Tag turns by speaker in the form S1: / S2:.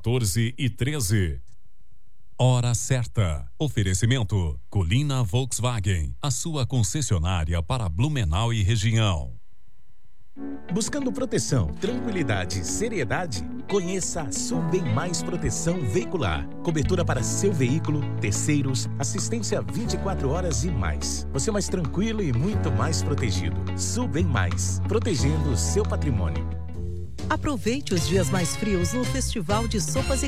S1: 14 e 13. Hora certa. Oferecimento: Colina Volkswagen, a sua concessionária para Blumenau e região.
S2: Buscando proteção, tranquilidade e seriedade? Conheça a Sul Bem Mais Proteção Veicular. Cobertura para seu veículo, terceiros, assistência 24 horas e mais. Você mais tranquilo e muito mais protegido. Sul Bem Mais, protegendo o seu patrimônio.
S3: Aproveite os dias mais frios no Festival de Sopas e